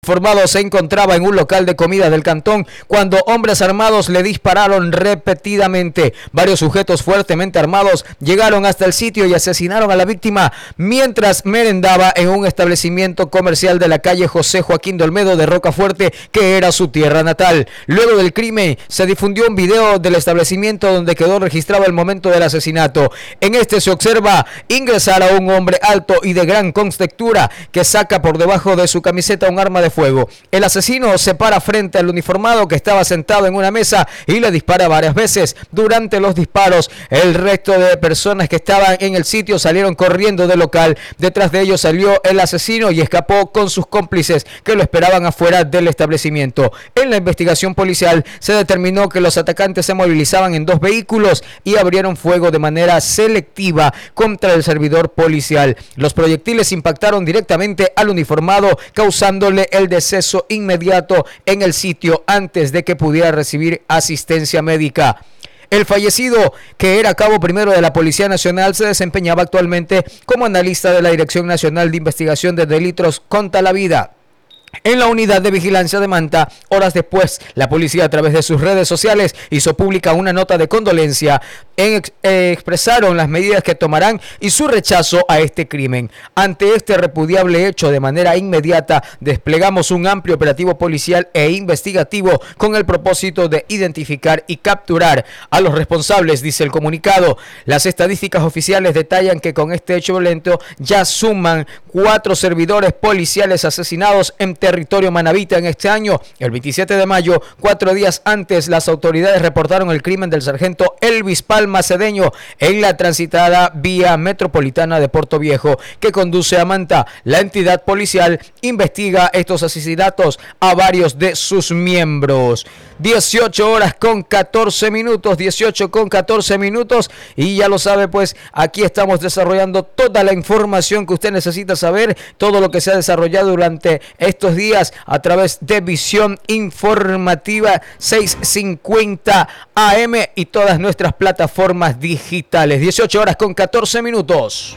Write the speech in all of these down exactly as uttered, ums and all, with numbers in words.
Informado se encontraba en un local de comida del cantón cuando hombres armados le dispararon repetidamente. Varios sujetos fuertemente armados llegaron hasta el sitio y asesinaron a la víctima mientras merendaba en un establecimiento comercial de la calle José Joaquín de Olmedo de Rocafuerte, que era su tierra natal. Luego del crimen se difundió un video del establecimiento donde quedó registrado el momento del asesinato. En este se observa ingresar a un hombre alto y de gran contextura que saca por debajo de su camiseta un arma de fuego. El asesino se para frente al uniformado que estaba sentado en una mesa y le dispara varias veces. Durante los disparos, el resto de personas que estaban en el sitio salieron corriendo del local. Detrás de ellos salió el asesino y escapó con sus cómplices que lo esperaban afuera del establecimiento. En la investigación policial se determinó que los atacantes se movilizaban en dos vehículos y abrieron fuego de manera selectiva contra el servidor policial. Los proyectiles impactaron directamente al uniformado, causándole el deceso inmediato en el sitio antes de que pudiera recibir asistencia médica. El fallecido, que era cabo primero de la Policía Nacional, se desempeñaba actualmente como analista de la Dirección Nacional de Investigación de Delitos contra la Vida en la unidad de vigilancia de Manta. Horas después, la policía a través de sus redes sociales hizo pública una nota de condolencia. En, eh, expresaron las medidas que tomarán y su rechazo a este crimen. Ante este repudiable hecho, de manera inmediata, desplegamos un amplio operativo policial e investigativo con el propósito de identificar y capturar a los responsables, dice el comunicado. Las estadísticas oficiales detallan que con este hecho violento ya suman cuatro servidores policiales asesinados en territorio manabita en este año. El veintisiete de mayo, cuatro días antes, las autoridades reportaron el crimen del sargento Elvis Palma Cedeño en la transitada vía metropolitana de Puerto Viejo que conduce a Manta. La entidad policial investiga estos asesinatos a varios de sus miembros. dieciocho horas con catorce minutos, dieciocho con catorce minutos, y ya lo sabe, pues aquí estamos desarrollando toda la información que usted necesita saber, todo lo que se ha desarrollado durante estos días a través de Visión Informativa seiscientos cincuenta A M y todas nuestras plataformas digitales. dieciocho horas con catorce minutos.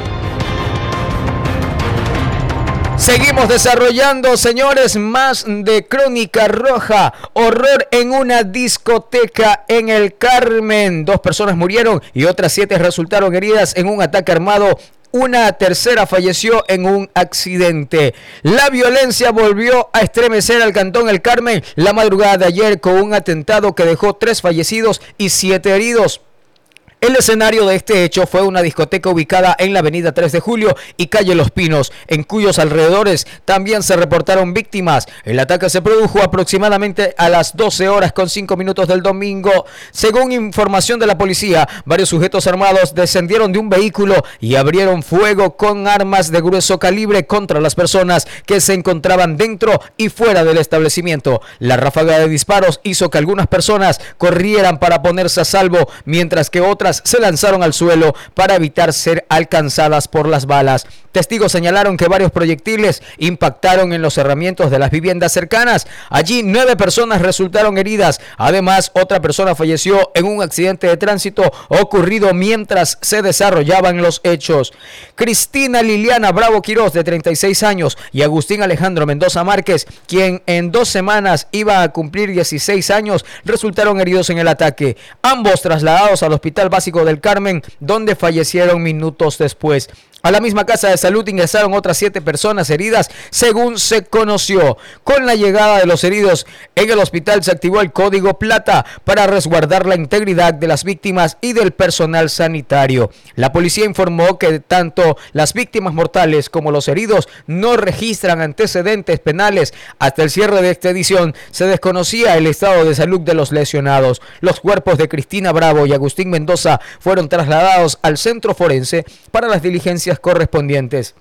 Seguimos desarrollando, señores, más de Crónica Roja. Horror en una discoteca en el Carmen. Dos personas murieron y otras siete resultaron heridas en un ataque armado. Una tercera falleció en un accidente. La violencia volvió a estremecer al Cantón El Carmen la madrugada de ayer con un atentado que dejó tres fallecidos y siete heridos. El escenario de este hecho fue una discoteca ubicada en la avenida tres de julio y calle Los Pinos, en cuyos alrededores también se reportaron víctimas. El ataque se produjo aproximadamente a las doce horas con cinco minutos del domingo. Según información de la policía, varios sujetos armados descendieron de un vehículo y abrieron fuego con armas de grueso calibre contra las personas que se encontraban dentro y fuera del establecimiento. La ráfaga de disparos hizo que algunas personas corrieran para ponerse a salvo, mientras que otras se lanzaron al suelo para evitar ser alcanzadas por las balas. Testigos señalaron que varios proyectiles impactaron en los cerramientos de las viviendas cercanas. Allí nueve personas resultaron heridas. Además, otra persona falleció en un accidente de tránsito ocurrido mientras se desarrollaban los hechos. Cristina Liliana Bravo Quirós, de treinta y seis años, y Agustín Alejandro Mendoza Márquez, quien en dos semanas iba a cumplir dieciséis años, resultaron heridos en el ataque. Ambos trasladados al Hospital Básico del Carmen, donde fallecieron minutos después. A la misma casa de salud ingresaron otras siete personas heridas, según se conoció. Con la llegada de los heridos en el hospital se activó el Código Plata para resguardar la integridad de las víctimas y del personal sanitario. La policía informó que tanto las víctimas mortales como los heridos no registran antecedentes penales. Hasta el cierre de esta edición se desconocía el estado de salud de los lesionados. Los cuerpos de Cristina Bravo y Agustín Mendoza fueron trasladados al centro forense para las diligencias correspondientes.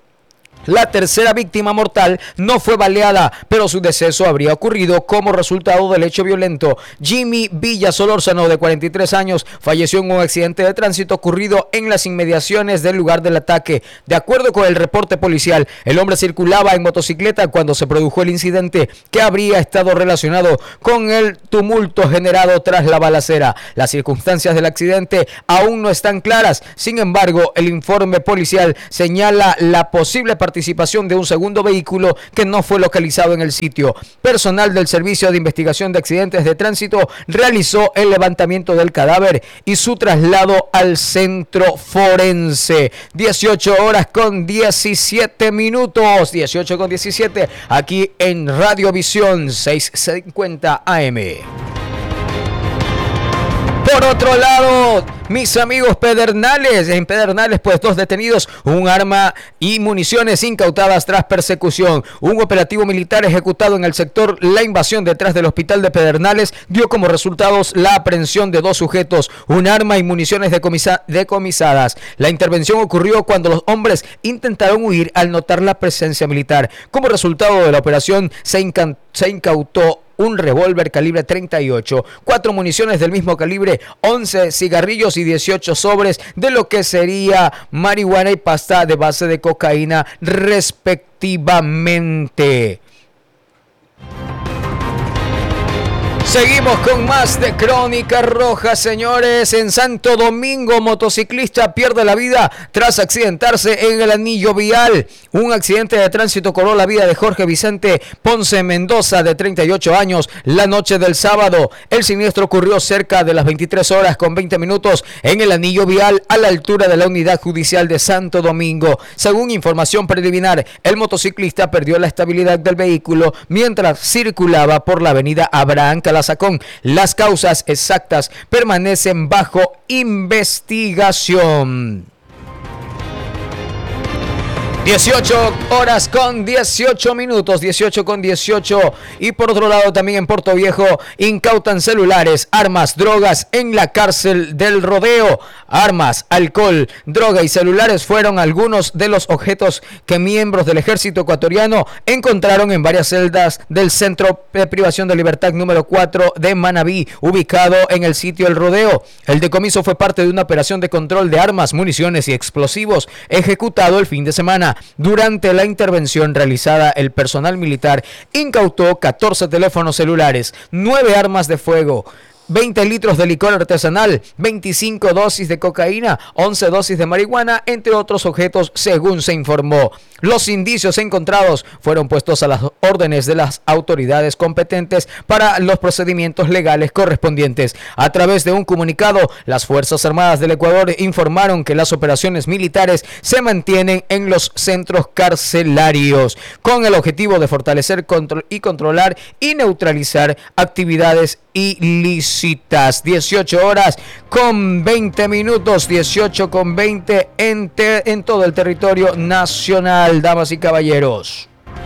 La tercera víctima mortal no fue baleada, pero su deceso habría ocurrido como resultado del hecho violento. Jimmy Villa Solórzano, de cuarenta y tres años, falleció en un accidente de tránsito ocurrido en las inmediaciones del lugar del ataque. De acuerdo con el reporte policial, el hombre circulaba en motocicleta cuando se produjo el incidente, que habría estado relacionado con el tumulto generado tras la balacera. Las circunstancias del accidente aún no están claras. Sin embargo, el informe policial señala la posible participación participación de un segundo vehículo que no fue localizado en el sitio. Personal del Servicio de Investigación de Accidentes de Tránsito realizó el levantamiento del cadáver y su traslado al centro forense. dieciocho horas con diecisiete minutos, dieciocho con diecisiete, aquí en Radiovisión seiscientos cincuenta A M. Por otro lado, mis amigos Pedernales, en Pedernales pues dos detenidos, un arma y municiones incautadas tras persecución. Un operativo militar ejecutado en el sector La Invasión detrás del hospital de Pedernales dio como resultados la aprehensión de dos sujetos, un arma y municiones decomisa- decomisadas. La intervención ocurrió cuando los hombres intentaron huir al notar la presencia militar. Como resultado de la operación se, inca- se incautó un revólver calibre treinta y ocho, cuatro municiones del mismo calibre, once cigarrillos y dieciocho sobres de lo que sería marihuana y pasta de base de cocaína respectivamente. Seguimos con más de Crónica Roja, señores. En Santo Domingo, motociclista pierde la vida tras accidentarse en el anillo vial. Un accidente de tránsito cobró la vida de Jorge Vicente Ponce Mendoza, de treinta y ocho años, la noche del sábado. El siniestro ocurrió cerca de las veintitrés horas con veinte minutos en el anillo vial a la altura de la Unidad Judicial de Santo Domingo. Según información preliminar, el motociclista perdió la estabilidad del vehículo mientras circulaba por la avenida Abraham Calazón. Las causas exactas permanecen bajo investigación. dieciocho horas con dieciocho minutos, dieciocho con dieciocho. Y por otro lado, también en Puerto Viejo incautan celulares, armas, drogas en la cárcel del Rodeo. Armas, alcohol, droga y celulares fueron algunos de los objetos que miembros del ejército ecuatoriano encontraron en varias celdas del Centro de Privación de Libertad número cuatro de Manabí, ubicado en el sitio El Rodeo. El decomiso fue parte de una operación de control de armas, municiones y explosivos ejecutado el fin de semana. Durante la intervención realizada, el personal militar incautó catorce teléfonos celulares, nueve armas de fuego, veinte litros de licor artesanal, veinticinco dosis de cocaína, once dosis de marihuana, entre otros objetos, según se informó. Los indicios encontrados fueron puestos a las órdenes de las autoridades competentes para los procedimientos legales correspondientes. A través de un comunicado, las Fuerzas Armadas del Ecuador informaron que las operaciones militares se mantienen en los centros carcelarios con el objetivo de fortalecer control y controlar y neutralizar actividades ilícitas. dieciocho horas con veinte minutos, dieciocho con veinte en, te, en todo el territorio nacional, damas y caballeros.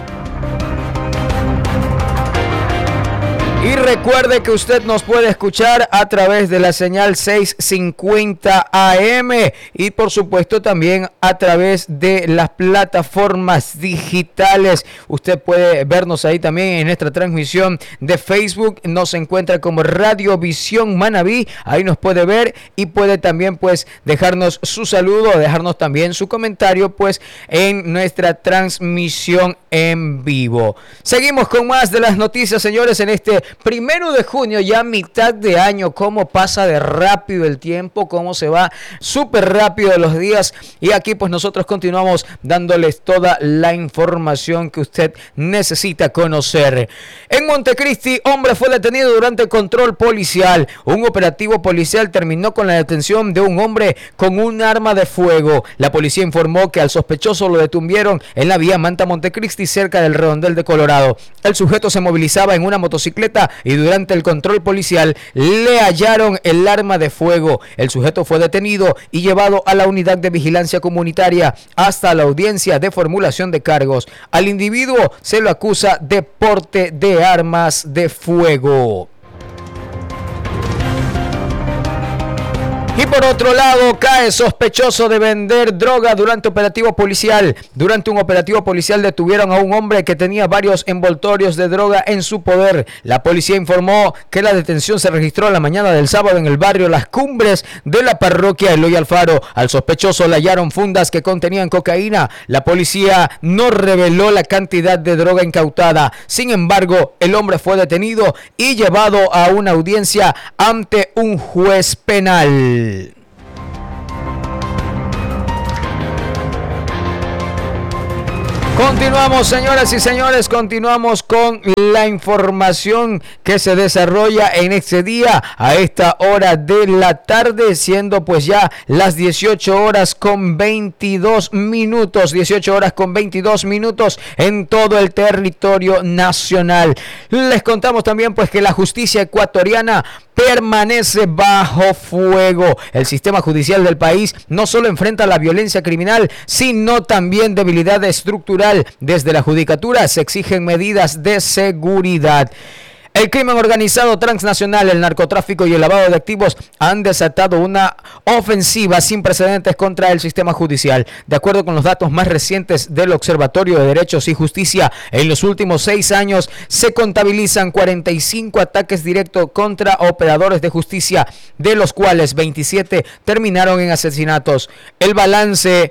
Y recuerde que usted nos puede escuchar a través de la señal seiscientos cincuenta A M y por supuesto también a través de las plataformas digitales. Usted puede vernos ahí también en nuestra transmisión de Facebook. Nos encuentra como Radiovisión Manabí. Ahí nos puede ver y puede también pues dejarnos su saludo, dejarnos también su comentario pues en nuestra transmisión en vivo. Seguimos con más de las noticias, señores, en este primero de junio, ya mitad de año. Cómo pasa de rápido el tiempo, cómo se va súper rápido los días. Y aquí pues nosotros continuamos dándoles toda la información que usted necesita conocer. En Montecristi, hombre fue detenido durante control policial. Un operativo policial terminó con la detención de un hombre con un arma de fuego. La policía informó que al sospechoso lo detuvieron en la vía Manta Montecristi, cerca del Redondel de Colorado. El sujeto se movilizaba en una motocicleta y durante el control policial le hallaron el arma de fuego. El sujeto fue detenido y llevado a la unidad de vigilancia comunitaria hasta la audiencia de formulación de cargos. Al individuo se lo acusa de porte de armas de fuego. Y por otro lado, cae sospechoso de vender droga durante operativo policial. Durante un operativo policial detuvieron a un hombre que tenía varios envoltorios de droga en su poder. La policía informó que la detención se registró la mañana del sábado en el barrio Las Cumbres de la parroquia Eloy Alfaro. Al sospechoso le hallaron fundas que contenían cocaína. La policía no reveló la cantidad de droga incautada. Sin embargo, el hombre fue detenido y llevado a una audiencia ante un juez penal. Continuamos, señoras y señores, continuamos con la información que se desarrolla en este día a esta hora de la tarde, siendo pues ya las dieciocho horas con veintidós minutos, dieciocho horas con veintidós minutos en todo el territorio nacional. Les contamos también pues que la justicia ecuatoriana permanece bajo fuego. El sistema judicial del país no solo enfrenta la violencia criminal, sino también debilidad estructural. Desde la judicatura se exigen medidas de seguridad. El crimen organizado transnacional, el narcotráfico y el lavado de activos han desatado una ofensiva sin precedentes contra el sistema judicial. De acuerdo con los datos más recientes del Observatorio de Derechos y Justicia, en los últimos seis años se contabilizan cuarenta y cinco ataques directos contra operadores de justicia, de los cuales veintisiete terminaron en asesinatos. El balance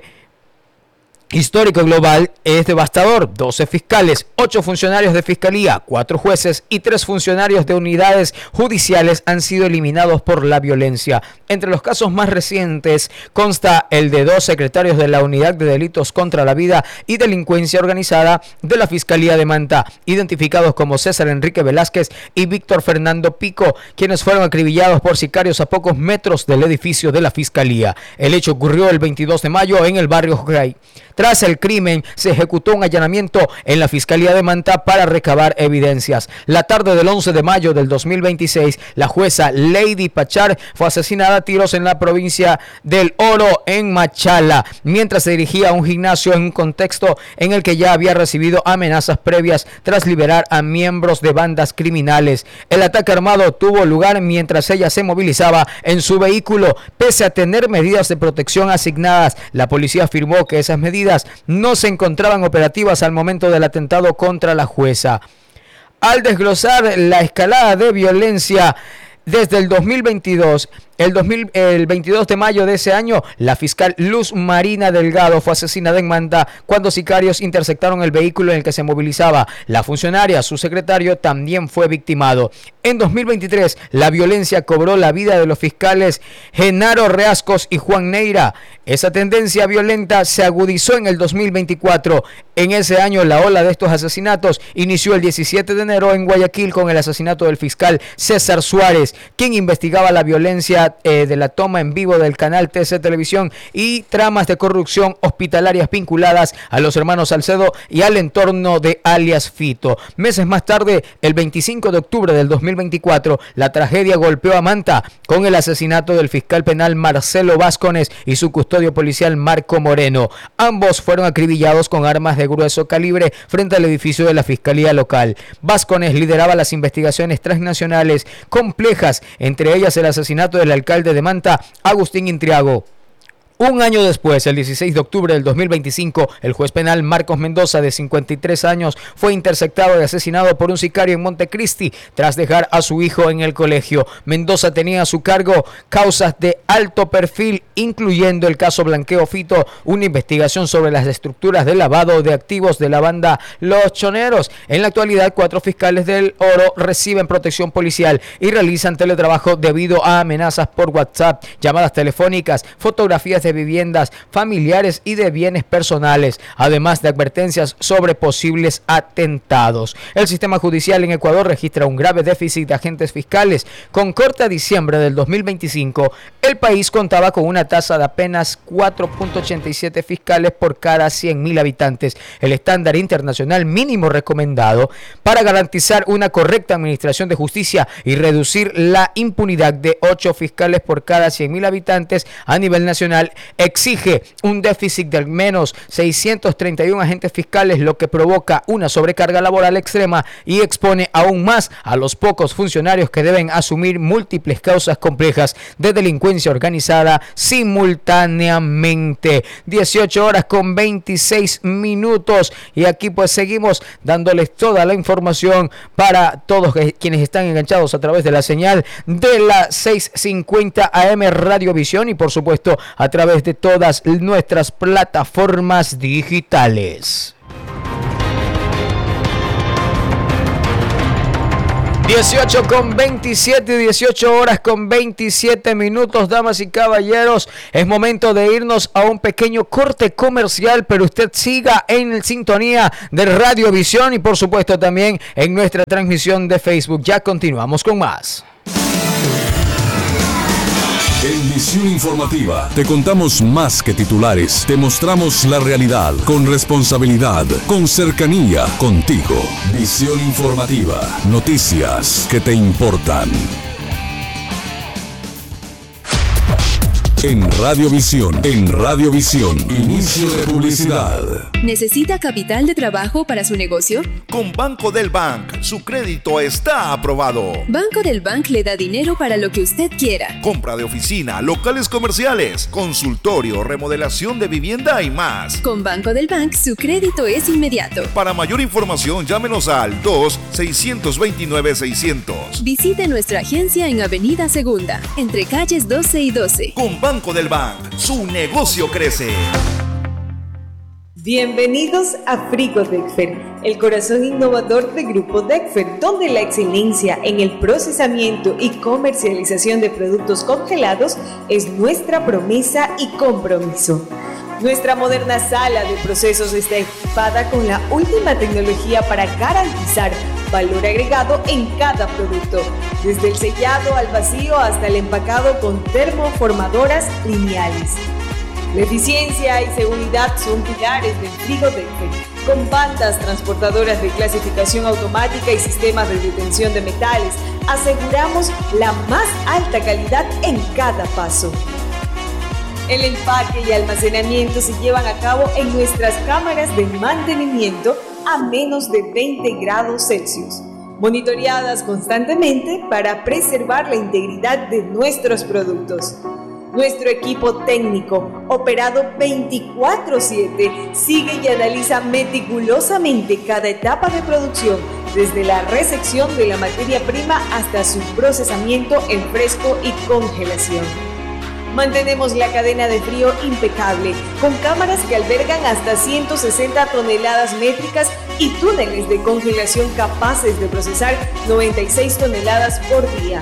histórico global es devastador. doce fiscales, ocho funcionarios de fiscalía, cuatro jueces y tres funcionarios de unidades judiciales han sido eliminados por la violencia. Entre los casos más recientes consta el de dos secretarios de la Unidad de Delitos contra la Vida y Delincuencia Organizada de la Fiscalía de Manta, identificados como César Enrique Velázquez y Víctor Fernando Pico, quienes fueron acribillados por sicarios a pocos metros del edificio de la Fiscalía. El hecho ocurrió el veintidós de mayo en el barrio Jocay. Tras el crimen, se ejecutó un allanamiento en la Fiscalía de Manta para recabar evidencias. La tarde del once de mayo del dos mil veintiséis, la jueza Lady Pachar fue asesinada a tiros en la provincia del Oro, en Machala, mientras se dirigía a un gimnasio en un contexto en el que ya había recibido amenazas previas tras liberar a miembros de bandas criminales. El ataque armado tuvo lugar mientras ella se movilizaba en su vehículo. Pese a tener medidas de protección asignadas, la policía afirmó que esas medidas no se encontraban operativas al momento del atentado contra la jueza. Al desglosar la escalada de violencia desde el dos mil veintidós, el, dos mil, el veintidós de mayo de ese año, la fiscal Luz Marina Delgado fue asesinada en Manta cuando sicarios interceptaron el vehículo en el que se movilizaba. La funcionaria, su secretario, también fue victimado. En dos mil veintitrés, la violencia cobró la vida de los fiscales Genaro Reascos y Juan Neira. Esa tendencia violenta se agudizó en el dos mil veinticuatro. En ese año, la ola de estos asesinatos inició el diecisiete de enero en Guayaquil con el asesinato del fiscal César Suárez, quien investigaba la violencia eh, de la toma en vivo del canal T C Televisión y tramas de corrupción hospitalarias vinculadas a los hermanos Salcedo y al entorno de alias Fito. Meses más tarde, el veinticinco de octubre del dos mil veinticuatro, la tragedia golpeó a Manta con el asesinato del fiscal penal Marcelo Vázquez y su custodio policial Marco Moreno. Ambos fueron acribillados con armas de grueso calibre frente al edificio de la Fiscalía local. Vázquez lideraba las investigaciones transnacionales complejas, entre ellas el asesinato del alcalde de Manta, Agustín Intriago. Un año después, el dieciséis de octubre del dos mil veinticinco, el juez penal Marcos Mendoza, de cincuenta y tres años, fue interceptado y asesinado por un sicario en Montecristi tras dejar a su hijo en el colegio. Mendoza tenía a su cargo causas de alto perfil, incluyendo el caso Blanqueo Fito, una investigación sobre las estructuras de lavado de activos de la banda Los Choneros. En la actualidad, cuatro fiscales del Oro reciben protección policial y realizan teletrabajo debido a amenazas por WhatsApp, llamadas telefónicas, fotografías de viviendas familiares y de bienes personales, además de advertencias sobre posibles atentados. El sistema judicial en Ecuador registra un grave déficit de agentes fiscales. Con corte a diciembre del dos mil veinticinco, el país contaba con una tasa de apenas cuatro punto ochenta y siete fiscales por cada cien mil habitantes, el estándar internacional mínimo recomendado para garantizar una correcta administración de justicia y reducir la impunidad de ocho fiscales por cada cien mil habitantes a nivel nacional. Exige un déficit de al menos seiscientos treinta y uno agentes fiscales, lo que provoca una sobrecarga laboral extrema y expone aún más a los pocos funcionarios que deben asumir múltiples causas complejas de delincuencia organizada simultáneamente. dieciocho horas con veintiséis minutos y aquí pues seguimos dándoles toda la información para todos quienes están enganchados a través de la señal de la seiscientos cincuenta A M Radiovisión y por supuesto a través de todas nuestras plataformas digitales. dieciocho con veintisiete, dieciocho horas con veintisiete minutos, damas y caballeros. Es momento de irnos a un pequeño corte comercial, pero usted siga en sintonía de Radiovisión y por supuesto también en nuestra transmisión de Facebook. Ya continuamos con más. En Visión Informativa te contamos más que titulares, te mostramos la realidad con responsabilidad, con cercanía, contigo. Visión Informativa, noticias que te importan. En Radiovisión, en Radiovisión, inicio de publicidad. ¿Necesita capital de trabajo para su negocio? Con Banco del Bank, su crédito está aprobado. Banco del Bank le da dinero para lo que usted quiera. Compra de oficina, locales comerciales, consultorio, remodelación de vivienda y más. Con Banco del Bank, su crédito es inmediato. Para mayor información, llámenos al dos seis dos nueve seiscientos. Visite nuestra agencia en Avenida Segunda, entre calles doce y doce. Con Banco del Bank, su negocio crece. Bienvenidos a Frigo Dexfer, el corazón innovador de Grupo Dexfer, donde la excelencia en el procesamiento y comercialización de productos congelados es nuestra promesa y compromiso. Nuestra moderna sala de procesos está equipada con la última tecnología para garantizar valor agregado en cada producto, desde el sellado al vacío hasta el empacado con termoformadoras lineales. La eficiencia y seguridad son pilares del Frigo Dexfer, con bandas transportadoras de clasificación automática y sistemas de detención de metales. Aseguramos la más alta calidad en cada paso. El empaque y almacenamiento se llevan a cabo en nuestras cámaras de mantenimiento a menos de veinte grados Celsius, monitoreadas constantemente para preservar la integridad de nuestros productos. Nuestro equipo técnico, operado veinticuatro siete, sigue y analiza meticulosamente cada etapa de producción, desde la recepción de la materia prima hasta su procesamiento en fresco y congelación. Mantenemos la cadena de frío impecable, con cámaras que albergan hasta ciento sesenta toneladas métricas y túneles de congelación capaces de procesar noventa y seis toneladas por día.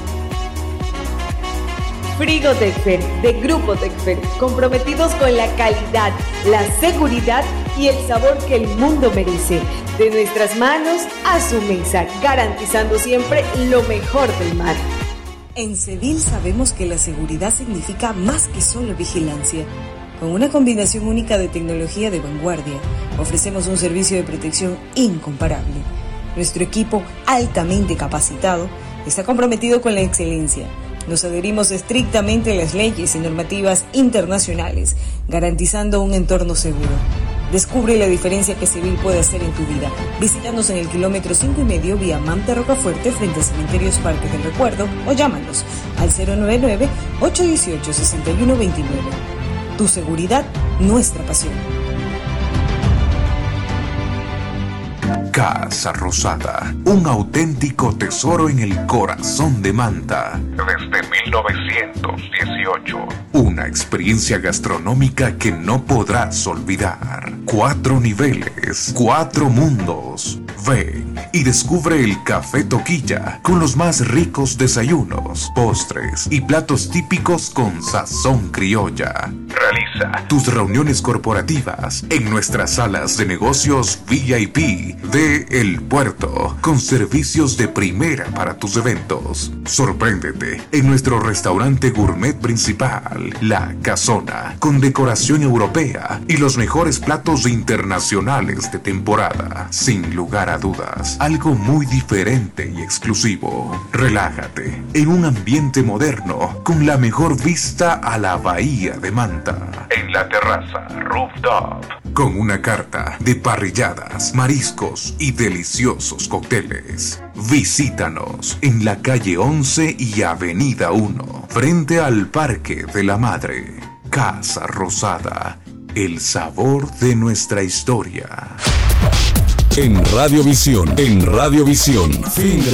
Frigo Dexfer, de Grupo Dexfer, comprometidos con la calidad, la seguridad y el sabor que el mundo merece. De nuestras manos a su mesa, garantizando siempre lo mejor del mar. En Cedil sabemos que la seguridad significa más que solo vigilancia. Con una combinación única de tecnología de vanguardia, ofrecemos un servicio de protección incomparable. Nuestro equipo, altamente capacitado, está comprometido con la excelencia. Nos adherimos estrictamente a las leyes y normativas internacionales, garantizando un entorno seguro. Descubre la diferencia que Cedil puede hacer en tu vida. Visítanos en el kilómetro cinco y medio vía Manta Rocafuerte frente a Cementerios Parque del Recuerdo o llámanos al cero nueve nueve, ocho uno ocho, seis uno dos nueve. Tu seguridad, nuestra pasión. Casa Rosada, un auténtico tesoro en el corazón de Manta. Desde mil novecientos dieciocho. Una experiencia gastronómica que no podrás olvidar. Cuatro niveles, cuatro mundos. Ven y descubre el Café Toquilla con los más ricos desayunos, postres y platos típicos con sazón criolla. Realiza tus reuniones corporativas en nuestras salas de negocios V I P de El Puerto, con servicios de primera para tus eventos. Sorpréndete en nuestro restaurante gourmet principal, La Casona, con decoración europea y los mejores platos internacionales de temporada. Sin lugar a dudas, algo muy diferente y exclusivo. Relájate en un ambiente moderno con la mejor vista a la bahía de Manta. En la terraza Rooftop, con una carta de parrilladas, mariscos y deliciosos cócteles. Visítanos en la calle once y avenida uno, frente al Parque de la Madre. Casa Rosada, el sabor de nuestra historia. En Radiovisión, en Radiovisión, fin de